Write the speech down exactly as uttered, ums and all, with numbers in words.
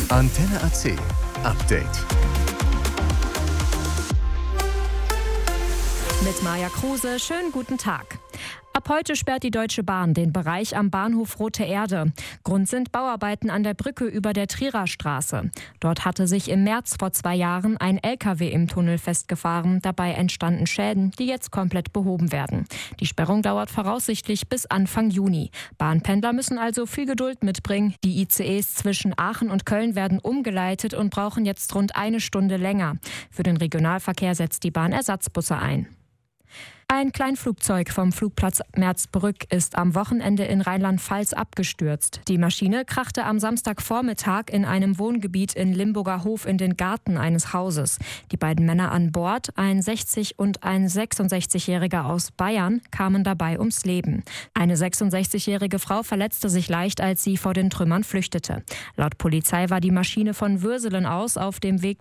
Antenne A C Update. Mit Maja Kruse, schönen guten Tag. Ab heute sperrt die Deutsche Bahn den Bereich am Bahnhof Rote Erde. Grund sind Bauarbeiten an der Brücke über der Trierer Straße. Dort hatte sich im März vor zwei Jahren ein L K W im Tunnel festgefahren. Dabei entstanden Schäden, die jetzt komplett behoben werden. Die Sperrung dauert voraussichtlich bis Anfang Juni. Bahnpendler müssen also viel Geduld mitbringen. Die I C Es zwischen Aachen und Köln werden umgeleitet und brauchen jetzt rund eine Stunde länger. Für den Regionalverkehr setzt die Bahn Ersatzbusse ein. Ein Kleinflugzeug vom Flugplatz Merzbrück ist am Wochenende in Rheinland-Pfalz abgestürzt. Die Maschine krachte am Samstagvormittag in einem Wohngebiet in Limburger Hof in den Garten eines Hauses. Die beiden Männer an Bord, ein sechzig- und ein sechsundsechzigjähriger aus Bayern, kamen dabei ums Leben. Eine sechsundsechzigjährige Frau verletzte sich leicht, als sie vor den Trümmern flüchtete. Laut Polizei war die Maschine von Würselen aus auf dem Weg